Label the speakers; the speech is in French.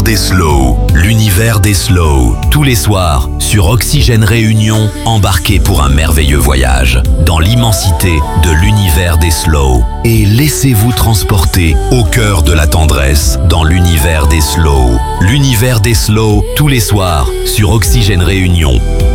Speaker 1: l'univers des slow. L'univers des slow. Tous les soirs, sur Oxygène Réunion, embarquez pour un merveilleux voyage dans l'immensité de l'univers des slow. Et laissez-vous transporter au cœur de la tendresse dans l'univers des slow. L'univers des slow, tous les soirs, sur Oxygène Réunion.